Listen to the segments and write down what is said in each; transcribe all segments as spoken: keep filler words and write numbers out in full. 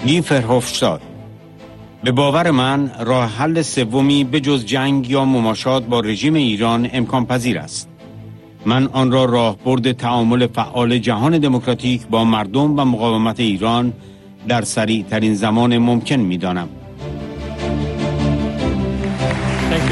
گی فرهوفشتاد: به باور من راه حل سومی به جز جنگ یا مماشات با رژیم ایران امکان پذیر است. من آن را راهبرد تعامل فعال جهان دموکراتیک با مردم و مقاومت ایران در سریع ترین زمان ممکن می دانم. Thank you.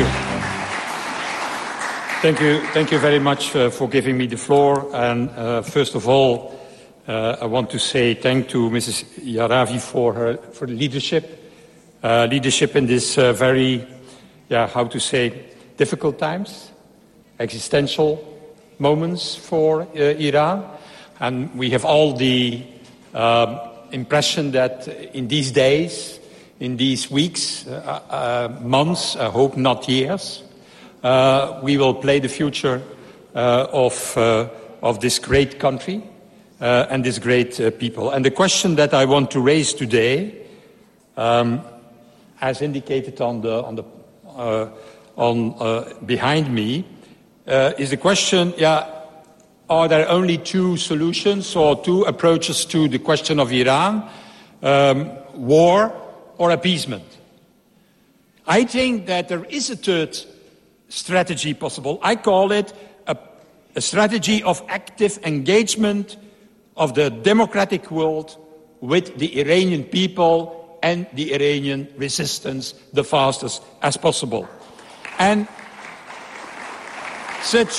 Thank you. Thank you very much uh, for giving me the floor. And uh, first of all, uh, I want to say thank to Missus Yaravi for her for leadership, uh, leadership in this uh, very, yeah, how to say, difficult times, existential moments for uh, Iran. And we have all the uh, impression that in these days, in these weeks, uh, uh, months, I hope not years, uh, we will play the future uh, of, uh, of this great country uh, and this great uh, people. And the question that I want to raise today, um, as indicated on the, on the, uh, on, uh, behind me, uh, is the question, yeah, are there only two solutions or two approaches to the question of Iran? Um, war or appeasement? I think that there is a third strategy possible. I call it a, a strategy of active engagement of the democratic world with the Iranian people and the Iranian resistance the fastest as possible. And such,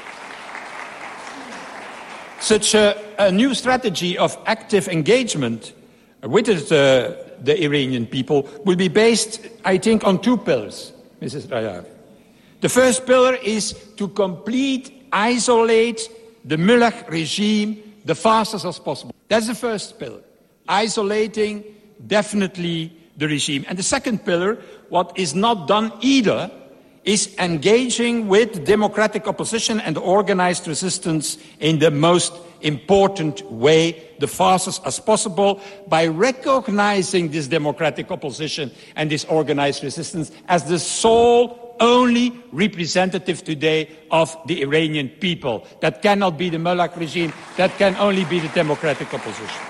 such a, a new strategy of active engagement with the, the Iranian people will be based, I think, on two pillars, Missus Rayavi. The first pillar is to complete, isolate the Mullah regime the fastest as possible. That's the first pillar, isolating definitely the regime. And the second pillar, what is not done either, is engaging with democratic opposition and organized resistance in the most important way, the fastest as possible, by recognizing this democratic opposition and this organized resistance as the sole, only representative today of the Iranian people. That cannot be the Mullah regime, that can only be the democratic opposition.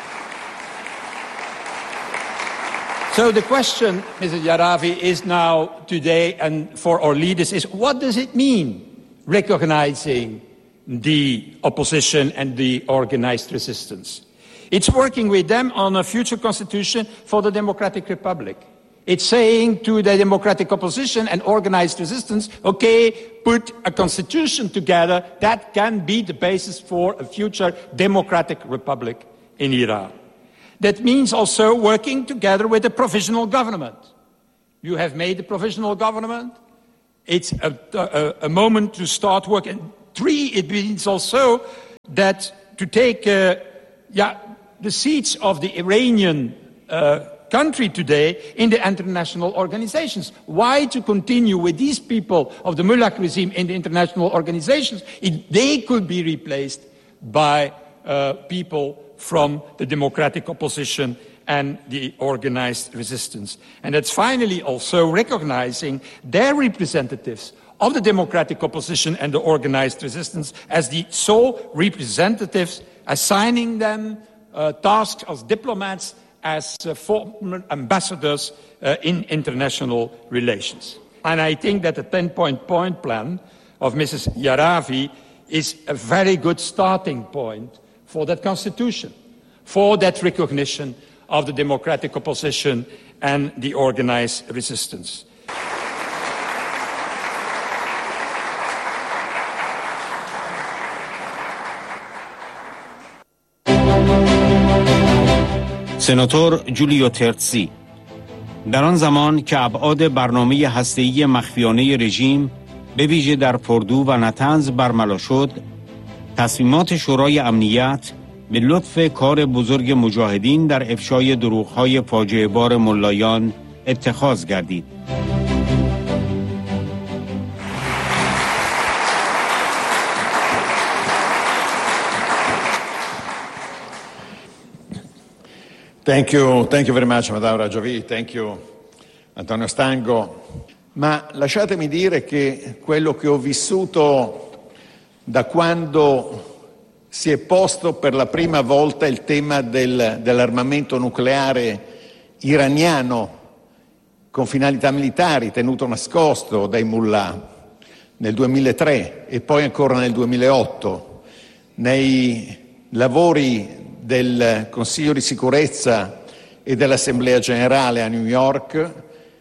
So the question, Missus Yaravi, is now today and for our leaders is, what does it mean, recognizing the opposition and the organized resistance? It's working with them on a future constitution for the Democratic Republic. It's saying to the democratic opposition and organized resistance, okay, put a constitution together that can be the basis for a future democratic republic in Iran. That means also working together with a provisional government. You have made a provisional government. It's a, a, a moment to start work. And three, it means also that to take uh, yeah, the seats of the Iranian uh, country today in the international organizations. Why to continue with these people of the Mullah regime in the international organizations if they could be replaced by uh, people from the democratic opposition and the organized resistance? And that's finally also recognizing their representatives of the democratic opposition and the organized resistance as the sole representatives, assigning them uh, tasks as diplomats, as uh, former ambassadors uh, in international relations. And I think that the ten-point point plan of Missus Yaravi is a very good starting point for that constitution, for that recognition of the democratic opposition and the organized resistance. سناتور جولیو ترتسی: در آن زمان که ابعاد برنامه هسته‌ای مخفیانه رژیم به ویژه در فردو و نطنز برملا شد، تصمیمات شورای امنیت به لطف کار بزرگ مجاهدین در افشای دروغ‌های فاجعه بار ملایان اتخاذ گردید. Thank you, thank you very much, Madame Rajavi. Thank you, Antonio Stango. Ma lasciatemi dire che quello che ho vissuto da quando si è posto per la prima volta il tema del, dell'armamento nucleare iraniano con finalità militari tenuto nascosto dai mullah nel duemilatré e poi ancora nel duemilaotto, nei lavori del Consiglio di sicurezza e dell'Assemblea generale a New York,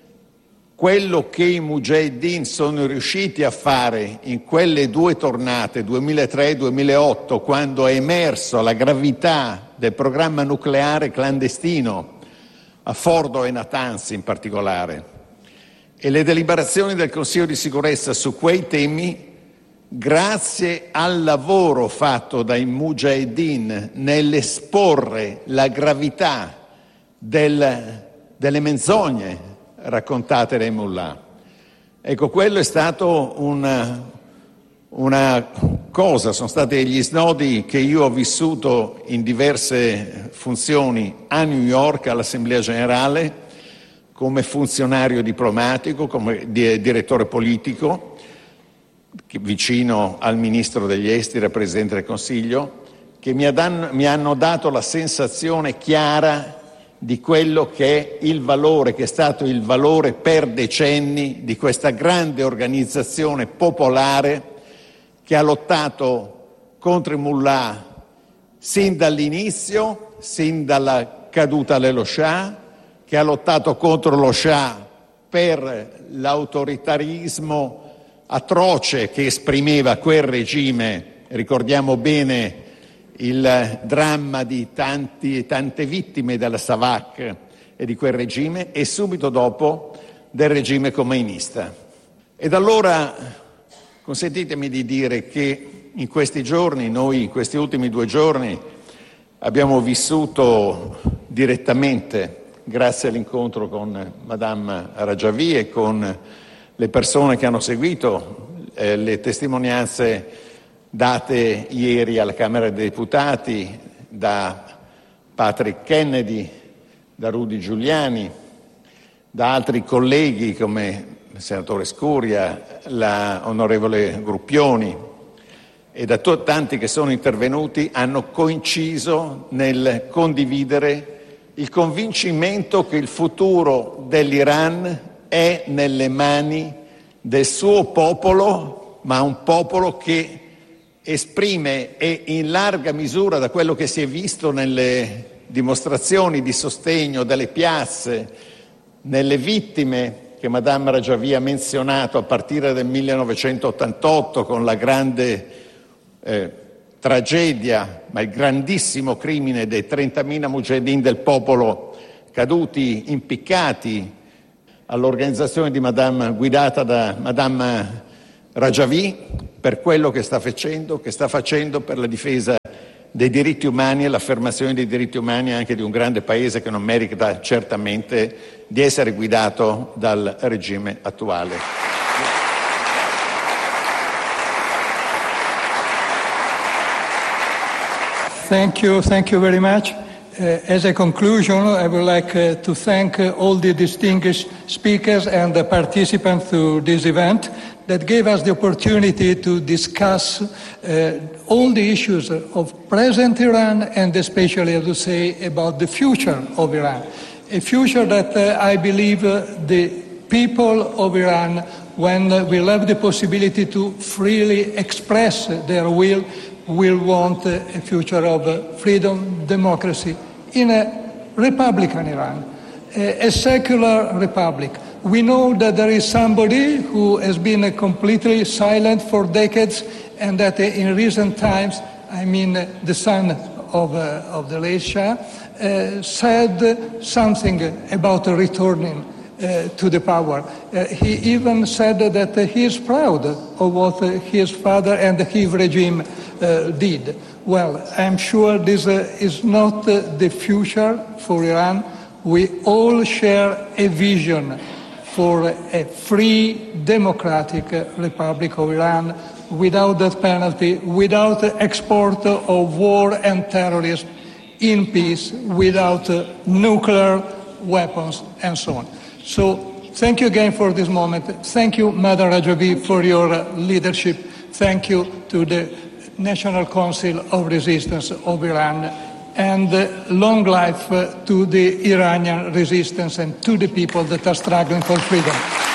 quello che i Mujahideen sono riusciti a fare in quelle due tornate, duemilatré e duemilaotto, quando è emerso la gravità del programma nucleare clandestino a Fordo e Natanz in particolare, e le deliberazioni del Consiglio di sicurezza su quei temi, grazie al lavoro fatto dai Mujahideen nell'esporre la gravità del, delle menzogne raccontate dai mullah. Ecco, quello è stato una, una cosa, sono stati gli snodi che io ho vissuto in diverse funzioni a New York, all'Assemblea Generale, come funzionario diplomatico, come di, direttore politico, vicino al Ministro degli Esteri, al Presidente del Consiglio, che mi, adan, mi hanno dato la sensazione chiara di quello che è il valore, che è stato il valore per decenni di questa grande organizzazione popolare che ha lottato contro i mullah sin dall'inizio, sin dalla caduta dello Shah, che ha lottato contro lo Shah per l'autoritarismo atroce che esprimeva quel regime. Ricordiamo bene il dramma di tanti, tante vittime della Savak e di quel regime, e subito dopo del regime khomeinista. Ed allora consentitemi di dire che in questi giorni, noi in questi ultimi due giorni, abbiamo vissuto direttamente, grazie all'incontro con Madame Rajavi e con le persone che hanno seguito eh, le testimonianze date ieri alla Camera dei Deputati da Patrick Kennedy, da Rudy Giuliani, da altri colleghi come il senatore Scuria, la onorevole Gruppioni e da to- tanti che sono intervenuti, hanno coinciso nel condividere il convincimento che il futuro dell'Iran è nelle mani del suo popolo, ma un popolo che esprime, e in larga misura da quello che si è visto nelle dimostrazioni di sostegno delle piazze, nelle vittime che Madame Rajavi ha menzionato a partire del millenovecentottantotto con la grande eh, tragedia, ma il grandissimo crimine dei trentamila mujahideen del popolo caduti impiccati all'organizzazione di Madame, guidata da Madame Rajavi, per quello che sta facendo, che sta facendo per la difesa dei diritti umani e l'affermazione dei diritti umani anche di un grande paese che non merita certamente di essere guidato dal regime attuale. Thank you, thank you very much. Uh, as a conclusion, I would like uh, to thank uh, all the distinguished speakers and the participants to this event that gave us the opportunity to discuss uh, all the issues of present Iran and especially, I would say, about the future of Iran. A future that uh, I believe uh, the people of Iran, when uh, will have the possibility to freely express their will, will want uh, a future of uh, freedom, democracy, in a republican Iran, a, a secular republic. We know that there is somebody who has been uh, completely silent for decades, and that uh, in recent times, I mean uh, the son of, uh, of the late Shah, uh, said something about uh, returning uh, to the power. Uh, he even said that uh, he is proud of what uh, his father and his regime uh, did. Well, I'm sure this uh, is not uh, the future for Iran. We all share a vision for a free, democratic uh, Republic of Iran without that penalty, without the export of war and terrorism, in peace, without uh, nuclear weapons, and so on. So, thank you again for this moment. Thank you, Madam Rajavi, for your uh, leadership. Thank you to the National Council of Resistance of Iran, and uh, long life uh, to the Iranian resistance and to the people that are struggling for freedom.